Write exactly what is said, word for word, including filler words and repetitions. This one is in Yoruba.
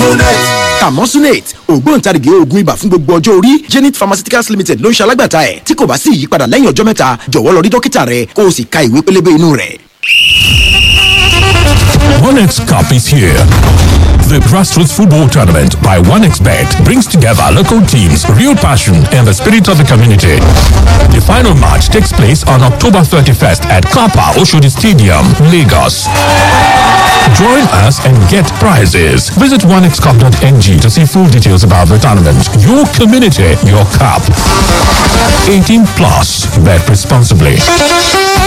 Camosunate. Camosunate ògbóǹtarìgì oògùn ibà fún gbogbo ọjọ́ orí. Zenith Pharmaceuticals Limited ló ń ṣe alágbàtà ẹ̀. Tí kò bá sí ìyípadà lẹ́yìn ọjọ́ mẹ́ta jọ̀wọ́ lọ rí dókítà rẹ kó o sì ka ìwé pélébé inú rẹ̀. OneX Cup is here. The grassroots football tournament by OneXBet brings together local teams, real passion, and the spirit of the community. The final match takes place on October thirty-first at Kapa Oshodi Stadium, Lagos. Join us and get prizes. Visit one x cup dot n g to see full details about the tournament. Your community, your cup. eighteen plus. Bet responsibly.